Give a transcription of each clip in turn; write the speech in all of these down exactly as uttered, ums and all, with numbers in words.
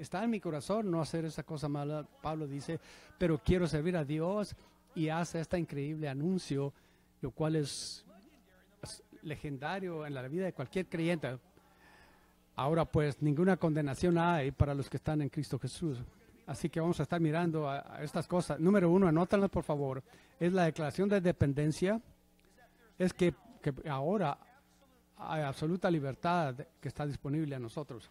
está en mi corazón no hacer esa cosa mala. Pablo dice, pero quiero servir a Dios, y hace este increíble anuncio, lo cual es, es legendario en la vida de cualquier creyente. Ahora pues ninguna condenación hay para los que están en Cristo Jesús. Así que vamos a estar mirando a, a estas cosas. Número uno, anótalas por favor, es la declaración de dependencia. Es que, que ahora hay absoluta libertad que está disponible a nosotros.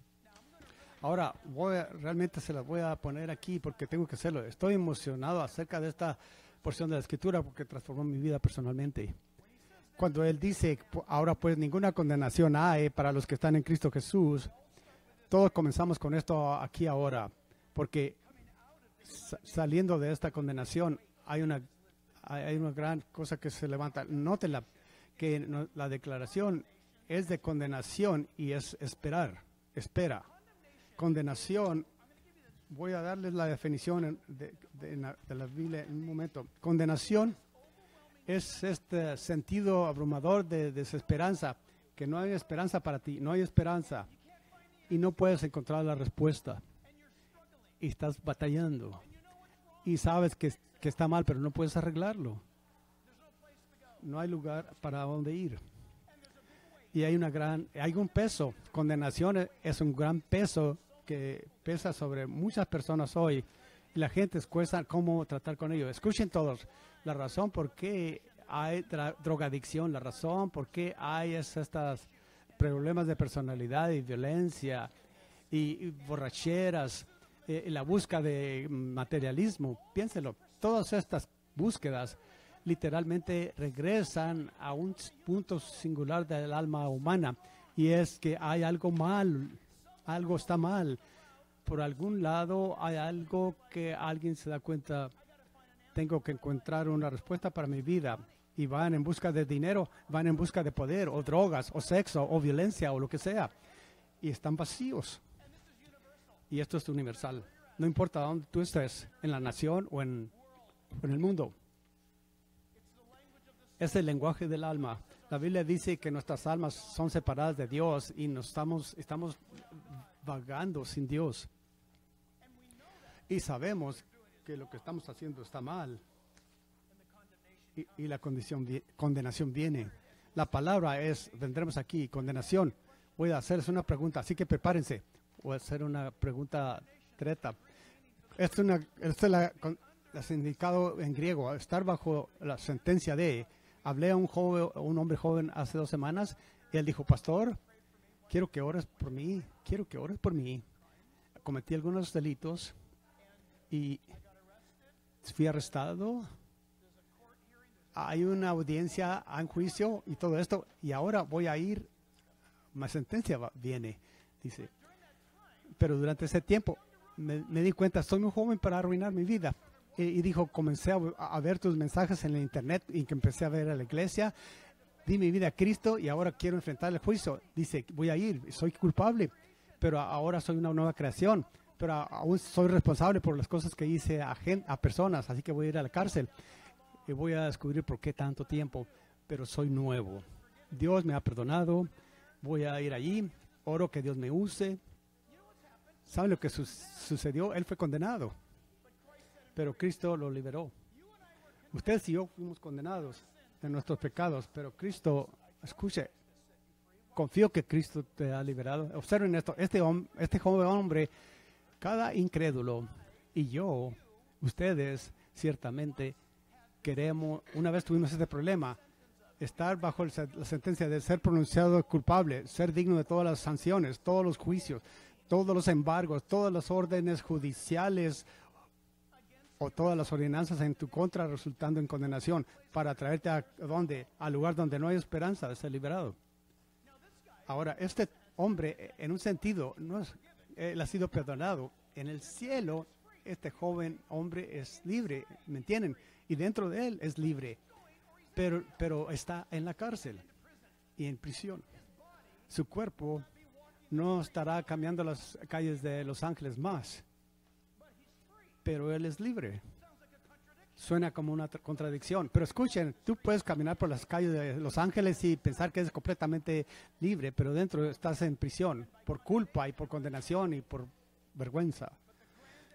Ahora, voy a, realmente se las voy a poner aquí porque tengo que hacerlo. Estoy emocionado acerca de esta porción de la Escritura porque transformó mi vida personalmente. Cuando él dice, ahora pues ninguna condenación hay para los que están en Cristo Jesús, todos comenzamos con esto aquí ahora, porque sa saliendo de esta condenación hay una, hay una gran cosa que se levanta. Nótela, que no, la declaración es de condenación y es esperar, espera. Condenación, voy a darles la definición de, de, de, de la Biblia en un momento. Condenación es este sentido abrumador de desesperanza, que no hay esperanza para ti, no hay esperanza y no puedes encontrar la respuesta y estás batallando y sabes que, que está mal, pero no puedes arreglarlo. No hay lugar para dónde ir. Y hay una gran, hay un peso. Condenación es un gran peso que pesa sobre muchas personas hoy. Y la gente escucha cómo tratar con ellos. Escuchen todos. La razón por qué hay drogadicción, la razón por qué hay estos problemas de personalidad y violencia y, y borracheras, eh, y la búsqueda de materialismo. Piénselo. Todas estas búsquedas literalmente regresan a un punto singular del alma humana, y es que hay algo mal, algo está mal. Por algún lado hay algo que alguien se da cuenta, tengo que encontrar una respuesta para mi vida, y van en busca de dinero, van en busca de poder, o drogas, o sexo, o violencia, o lo que sea, y están vacíos. Y esto es universal, no importa dónde tú estés, en la nación o en, en el mundo. Es el lenguaje del alma. La Biblia dice que nuestras almas son separadas de Dios y nos estamos, estamos vagando sin Dios. Y sabemos que lo que estamos haciendo está mal. Y, y la condición, condenación viene. La palabra es, vendremos aquí, condenación. Voy a hacerles una pregunta, así que prepárense. Voy a hacer una pregunta treta. Esto es, una, esto es la, el significado en griego, estar bajo la sentencia de. Hablé a un joven, un hombre joven hace dos semanas y él dijo, pastor, quiero que ores por mí, quiero que ores por mí. Cometí algunos delitos y fui arrestado. Hay una audiencia, hay un juicio y todo esto, y ahora voy a ir, mi sentencia va, viene, dice. Pero durante ese tiempo me, me di cuenta, soy muy joven para arruinar mi vida. Y dijo, comencé a, a ver tus mensajes en el internet y que empecé a ver a la iglesia, di mi vida a Cristo y ahora quiero enfrentar el juicio. Dice, voy a ir, soy culpable, pero ahora soy una nueva creación, pero aún soy responsable por las cosas que hice a, gente, a personas, así que voy a ir a la cárcel y voy a descubrir por qué tanto tiempo, pero soy nuevo. Dios me ha perdonado, voy a ir allí, oro que Dios me use. ¿Saben lo que su sucedió? Él fue condenado, pero Cristo lo liberó. Ustedes y yo fuimos condenados en nuestros pecados, pero Cristo, escuche, confío que Cristo te ha liberado. Observen esto, este, este joven hombre, cada incrédulo y yo, ustedes ciertamente queremos, una vez tuvimos este problema, estar bajo el, la sentencia de ser pronunciado culpable, ser digno de todas las sanciones, todos los juicios, todos los embargos, todas las órdenes judiciales o todas las ordenanzas en tu contra resultando en condenación para traerte a ¿dónde? Al lugar donde no hay esperanza de ser liberado. Ahora, este hombre, en un sentido, no es, él ha sido perdonado. En el cielo, este joven hombre es libre, ¿me entienden? Y dentro de él es libre, pero, pero está en la cárcel y en prisión. Su cuerpo no estará cambiando las calles de Los Ángeles más, pero él es libre. Suena como una contradicción, pero escuchen, tú puedes caminar por las calles de Los Ángeles y pensar que es completamente libre, pero dentro estás en prisión por culpa y por condenación y por vergüenza.